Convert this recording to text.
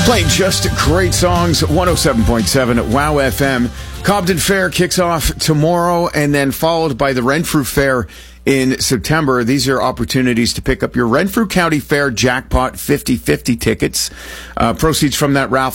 Playing just great songs, 107.7 at WOW FM. Cobden Fair kicks off tomorrow and then followed by the Renfrew Fair in September. These are opportunities to pick up your Renfrew County Fair Jackpot 50/50 tickets. Proceeds from that raffle